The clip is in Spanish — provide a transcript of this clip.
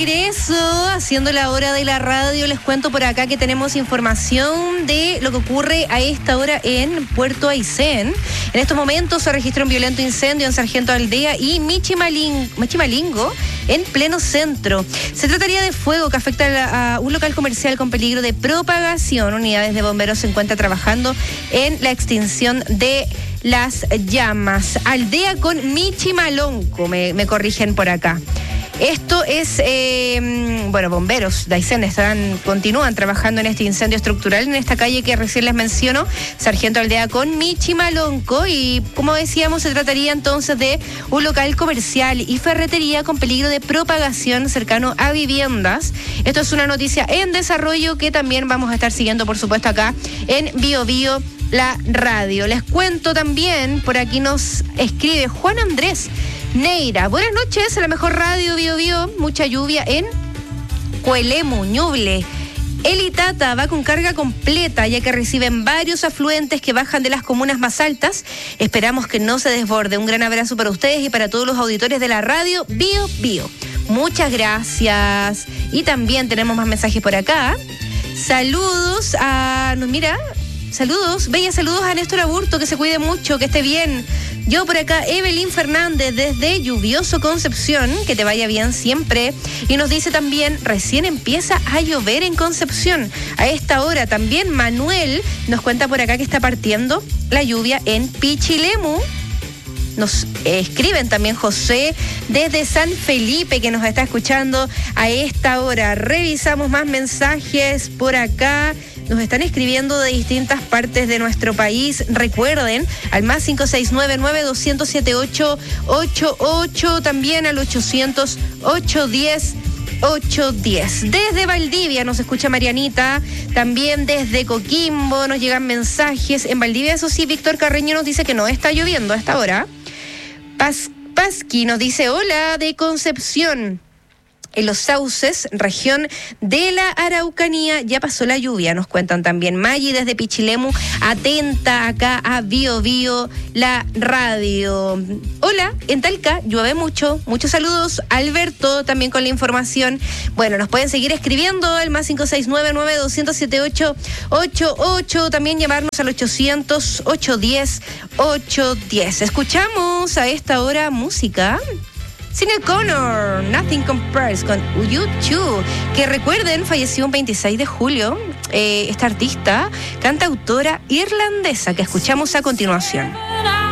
regreso, haciendo la hora de la radio. Les cuento por acá que tenemos información de lo que ocurre a esta hora en Puerto Aysén. En estos momentos se registra un violento incendio en Sargento Aldea y Michimalingo, en pleno centro. Se trataría de fuego que afecta a un local comercial con peligro de propagación. Unidades de bomberos se encuentran trabajando en la extinción de las llamas. Aldea con Michimalonco, me corrigen por acá. Esto es, bomberos de Aysén continúan trabajando en este incendio estructural en esta calle que recién les menciono, Sargento Aldea con Michimalonco, y como decíamos, se trataría entonces de un local comercial y ferretería con peligro de propagación cercano a viviendas. Esto es una noticia en desarrollo que también vamos a estar siguiendo, por supuesto, acá en Bio Bio, la radio. Les cuento también, por aquí nos escribe Juan Andrés Neira. Buenas noches, a la mejor radio Bio Bio. Mucha lluvia en Coelemu, Ñuble. El Itata va con carga completa, ya que reciben varios afluentes que bajan de las comunas más altas. Esperamos que no se desborde. Un gran abrazo para ustedes y para todos los auditores de la radio Bio Bio. Muchas gracias. Y también tenemos más mensajes por acá. Saludos a... Saludos, bella, saludos a Néstor Aburto, que se cuide mucho, que esté bien. Yo por acá, Evelyn Fernández, desde Lluvioso Concepción, que te vaya bien siempre. Y nos dice también, recién empieza a llover en Concepción. A esta hora también Manuel nos cuenta por acá que está partiendo la lluvia en Pichilemu. Nos escriben también José desde San Felipe, que nos está escuchando a esta hora. Revisamos más mensajes por acá. Nos están escribiendo de distintas partes de nuestro país. Recuerden, al más 569-900-7888, también al 800-810-810. Desde Valdivia nos escucha Marianita, también desde Coquimbo nos llegan mensajes. En Valdivia, eso sí, Víctor Carreño nos dice que no está lloviendo a esta hora. Pasqui nos dice, hola, de Concepción. En Los Sauces, región de la Araucanía, ya pasó la lluvia, nos cuentan también. Maggi desde Pichilemu, atenta acá a Bio Bio, la radio. Hola, en Talca llueve mucho. Muchos saludos, Alberto, también con la información. Bueno, nos pueden seguir escribiendo al más 569-900-7888, también llamarnos al 800-810-810. Escuchamos a esta hora música. Sinéad O'Connor, Nothing Compares con U2, que recuerden, falleció un 26 de julio, esta artista, cantautora irlandesa que escuchamos a continuación.